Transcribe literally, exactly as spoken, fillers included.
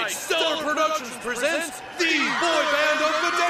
tonight, Stellar Productions presents the boy band of the day.